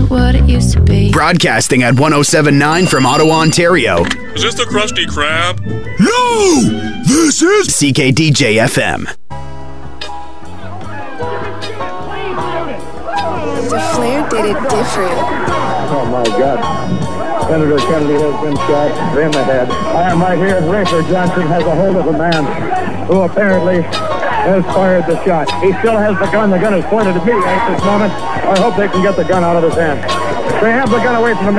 what it used to be. Broadcasting at 107.9 from Ottawa, Ontario. Is this the Krusty Krab? No! This is CKDJ FM. The Flair did it different. Oh my God. Senator Kennedy has been shot in the head. I am right here. Rafer Johnson has a hold of a man who apparently has fired the shot. He still has the gun. The gun is pointed at me at this moment. I hope they can get the gun out of his hand. They have the gun away from the man.